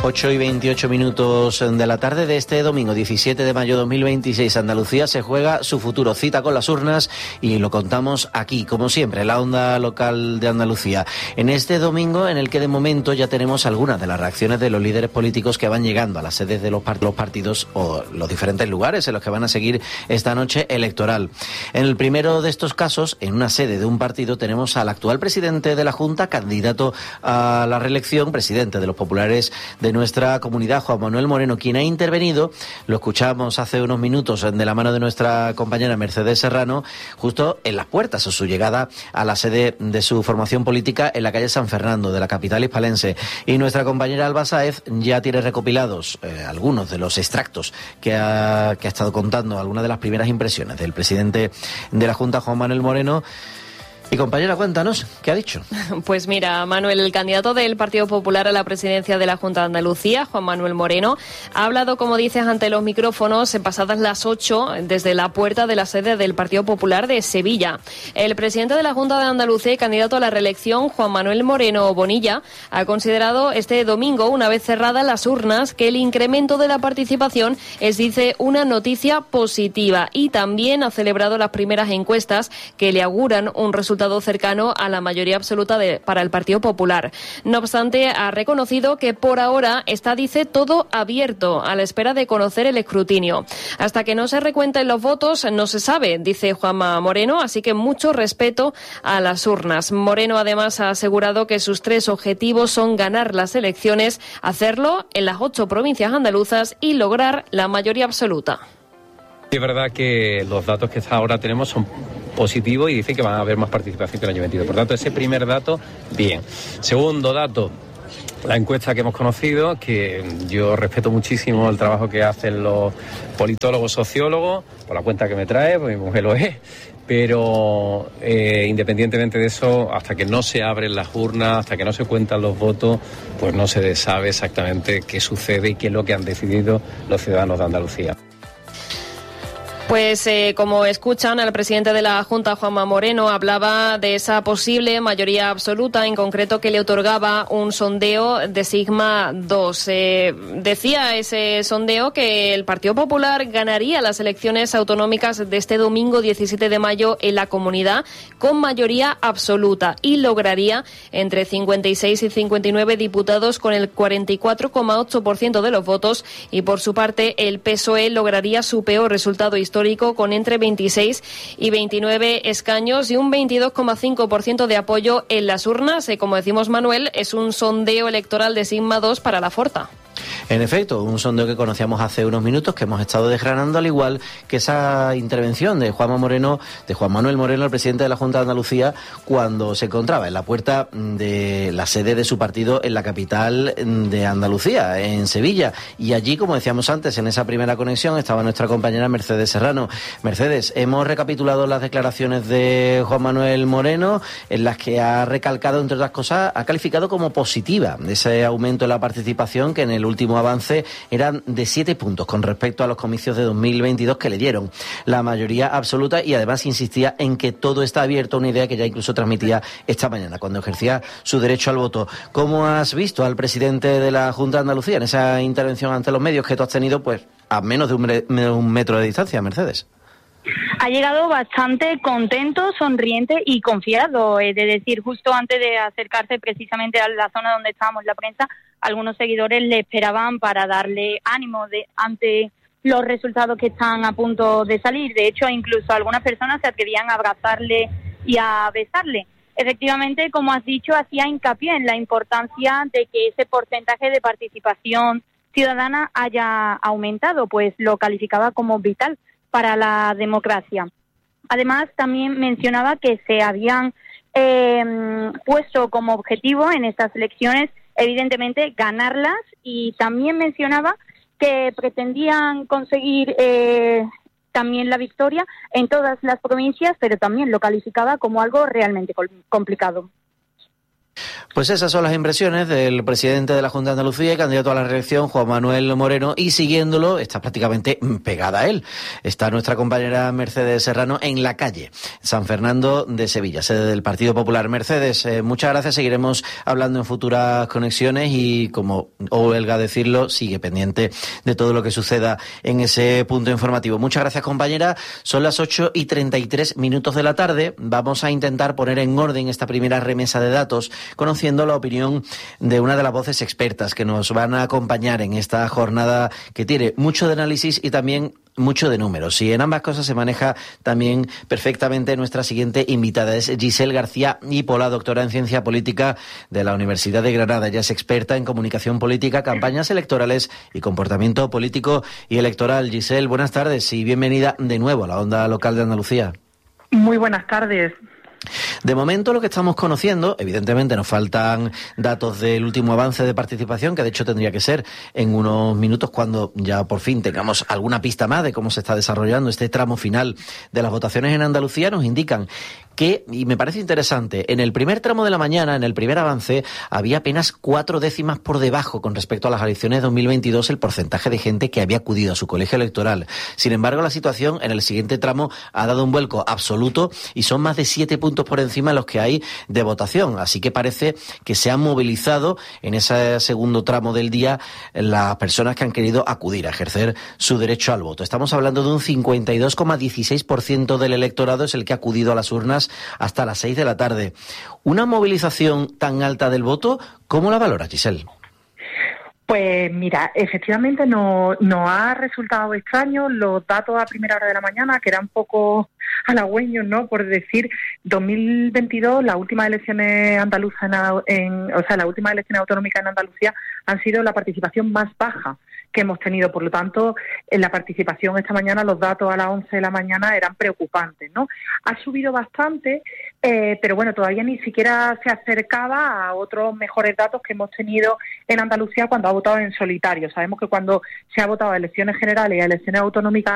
8:28 de la tarde de este domingo 17 de mayo de 2026. Andalucía se juega su futuro, cita con las urnas, y lo contamos aquí, como siempre, en la onda local de Andalucía. En este domingo en el que de momento ya tenemos algunas de las reacciones de los líderes políticos que van llegando a las sedes de los partidos o los diferentes lugares en los que van a seguir esta noche electoral. En el primero de estos casos, en una sede de un partido, tenemos al actual presidente de la Junta, candidato a la reelección, presidente de los populares de nuestra comunidad, Juan Manuel Moreno, quien ha intervenido, lo escuchamos hace unos minutos de la mano de nuestra compañera Mercedes Serrano, justo en las puertas de su llegada a la sede de su formación política en la calle San Fernando de la capital hispalense. Y nuestra compañera Alba Sáez ya tiene recopilados algunos de los extractos que ha estado contando, algunas de las primeras impresiones del presidente de la Junta, Juan Manuel Moreno. Y compañera, cuéntanos, ¿qué ha dicho? Pues mira, Manuel, el candidato del Partido Popular a la presidencia de la Junta de Andalucía, Juan Manuel Moreno, ha hablado, como dices, ante los micrófonos pasadas las 8 desde la puerta de la sede del Partido Popular de Sevilla. El presidente de la Junta de Andalucía y candidato a la reelección, Juan Manuel Moreno Bonilla, ha considerado este domingo, una vez cerradas las urnas, que el incremento de la participación es, dice, una noticia positiva, y también ha celebrado las primeras encuestas que le auguran un resultado cercano a la mayoría absoluta para el Partido Popular. No obstante, ha reconocido que por ahora está, dice, todo abierto a la espera de conocer el escrutinio. Hasta que no se recuenten los votos no se sabe, dice Juanma Moreno, así que mucho respeto a las urnas. Moreno además ha asegurado que sus 3 objetivos son ganar las elecciones, hacerlo en las 8 provincias andaluzas y lograr la mayoría absoluta. Es verdad que los datos que hasta ahora tenemos son positivos y dicen que van a haber más participación que el año 22. Por tanto, ese primer dato, bien. Segundo dato, la encuesta que hemos conocido, que yo respeto muchísimo el trabajo que hacen los politólogos, sociólogos, por la cuenta que me trae, pues mi mujer lo es, pero independientemente de eso, hasta que no se abren las urnas, hasta que no se cuentan los votos, pues no se sabe exactamente qué sucede y qué es lo que han decidido los ciudadanos de Andalucía. Pues como escuchan, al presidente de la Junta, Juanma Moreno, hablaba de esa posible mayoría absoluta, en concreto que le otorgaba un sondeo de Sigma 2. Decía ese sondeo que el Partido Popular ganaría las elecciones autonómicas de este domingo 17 de mayo en la comunidad con mayoría absoluta y lograría entre 56 y 59 diputados con el 44,8% de los votos, y por su parte el PSOE lograría su peor resultado histórico con entre 26 y 29 escaños y un 22,5% de apoyo en las urnas. Como decimos, Manuel, es un sondeo electoral de Sigma 2 para la Forta. En efecto, un sondeo que conocíamos hace unos minutos, que hemos estado desgranando, al igual que esa intervención de Juan Manuel Moreno, el presidente de la Junta de Andalucía, cuando se encontraba en la puerta de la sede de su partido en la capital de Andalucía, en Sevilla. Y allí, como decíamos antes, en esa primera conexión estaba nuestra compañera Mercedes Serrano. Mercedes, hemos recapitulado las declaraciones de Juan Manuel Moreno, en las que ha recalcado, entre otras cosas, ha calificado como positiva ese aumento de la participación, que en el último avance eran de 7 puntos con respecto a los comicios de 2022, que le dieron la mayoría absoluta, y además insistía en que todo está abierto, una idea que ya incluso transmitía esta mañana cuando ejercía su derecho al voto. ¿Cómo has visto al presidente de la Junta de Andalucía en esa intervención ante los medios que tú has tenido, pues, a menos de un metro de distancia, Mercedes? Ha llegado bastante contento, sonriente y confiado. Es decir, justo antes de acercarse precisamente a la zona donde estábamos la prensa, algunos seguidores le esperaban para darle ánimo ante los resultados que están a punto de salir. De hecho, incluso algunas personas se atrevían a abrazarle y a besarle. Efectivamente, como has dicho, hacía hincapié en la importancia de que ese porcentaje de participación ciudadana haya aumentado, pues lo calificaba como vital para la democracia. Además, también mencionaba que se habían puesto como objetivo en estas elecciones, evidentemente, ganarlas, y también mencionaba que pretendían conseguir también la victoria en todas las provincias, pero también lo calificaba como algo realmente complicado. Pues esas son las impresiones del presidente de la Junta de Andalucía y candidato a la reelección, Juan Manuel Moreno, y siguiéndolo, está prácticamente pegada a él. Está nuestra compañera Mercedes Serrano en la calle San Fernando de Sevilla, sede del Partido Popular. Mercedes, muchas gracias, seguiremos hablando en futuras conexiones y, como huelga decirlo, sigue pendiente de todo lo que suceda en ese punto informativo. Muchas gracias, compañera. Son las 8:33 de la tarde. Vamos a intentar poner en orden esta primera remesa de datos, conociendo la opinión de una de las voces expertas que nos van a acompañar en esta jornada que tiene mucho de análisis y también mucho de números. Y en ambas cosas se maneja también perfectamente nuestra siguiente invitada. Es Giselle García Ípola, doctora en Ciencia Política de la Universidad de Granada. Ella es experta en comunicación política, campañas electorales y comportamiento político y electoral. Giselle, buenas tardes y bienvenida de nuevo a la Onda Local de Andalucía. Muy buenas tardes. De momento lo que estamos conociendo, evidentemente nos faltan datos del último avance de participación, que de hecho tendría que ser en unos minutos cuando ya por fin tengamos alguna pista más de cómo se está desarrollando este tramo final de las votaciones en Andalucía. Nos indican que, y me parece interesante, en el primer tramo de la mañana, en el primer avance, había apenas 4 décimas por debajo con respecto a las elecciones de 2022 el porcentaje de gente que había acudido a su colegio electoral. Sin embargo, la situación en el siguiente tramo ha dado un vuelco absoluto y son más de 7 puntos por encima de los que hay de votación. Así que parece que se han movilizado en ese segundo tramo del día las personas que han querido acudir a ejercer su derecho al voto. Estamos hablando de un 52,16% del electorado es el que ha acudido a las urnas hasta las 6 de la tarde. Una movilización tan alta del voto, ¿cómo la valora, Giselle? Pues mira, efectivamente no ha resultado extraño los datos a primera hora de la mañana, que eran un poco halagüeños, ¿no? Por decir, 2022, las últimas elecciones andaluzas las últimas elecciones autonómicas en Andalucía han sido la participación más baja que hemos tenido. Por lo tanto, en la participación esta mañana, los datos a las 11 de la mañana eran preocupantes, ¿no? Ha subido bastante, pero bueno, todavía ni siquiera se acercaba a otros mejores datos que hemos tenido en Andalucía cuando ha votado en solitario. Sabemos que cuando se ha votado a elecciones generales y a elecciones autonómicas